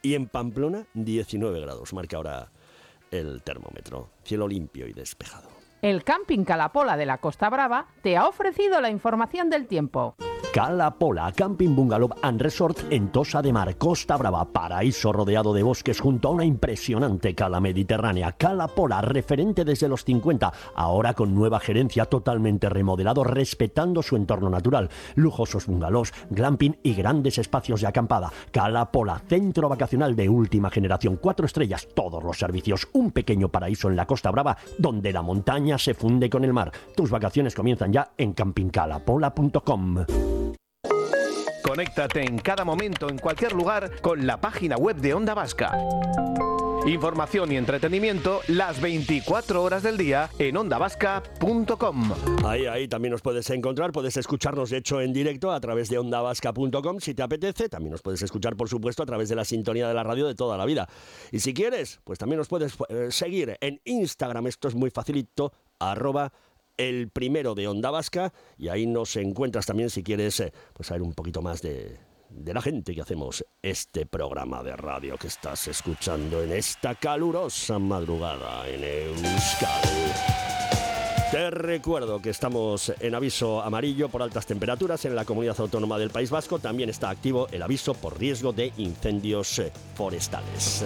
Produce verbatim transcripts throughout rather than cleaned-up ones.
Y en Pamplona, diecinueve grados, marca ahora el termómetro. Cielo limpio y despejado. El Camping Cala-Pola de la Costa Brava te ha ofrecido la información del tiempo. Cala-Pola, Camping Bungalow and Resort en Tossa de Mar, Costa Brava, paraíso rodeado de bosques junto a una impresionante cala mediterránea. Cala-Pola, referente desde los cincuenta, ahora con nueva gerencia, totalmente remodelado, respetando su entorno natural. Lujosos bungalows, glamping y grandes espacios de acampada. Cala-Pola, centro vacacional de última generación, cuatro estrellas, todos los servicios. Un pequeño paraíso en la Costa Brava, donde la montaña se funde con el mar. Tus vacaciones comienzan ya en camping cala pola punto com. Conéctate en cada momento, en cualquier lugar, con la página web de Onda Vasca. Información y entretenimiento las veinticuatro horas del día en onda vasca punto com. Ahí, ahí también nos puedes encontrar, puedes escucharnos de hecho en directo a través de onda vasca punto com si te apetece. También nos puedes escuchar, por supuesto, a través de la sintonía de la radio de toda la vida. Y si quieres, pues también nos puedes eh, seguir en Instagram, esto es muy facilito, arroba el primero de Onda Vasca, y ahí nos encuentras también si quieres eh, pues saber un poquito más de, de la gente que hacemos este programa de radio que estás escuchando en esta calurosa madrugada en Euskadi. Te recuerdo que estamos en aviso amarillo por altas temperaturas en la comunidad autónoma del País Vasco. También está activo el aviso por riesgo de incendios eh, forestales.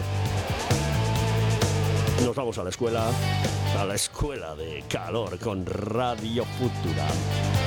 Nos vamos a la escuela, a la escuela de calor con Radio Futura.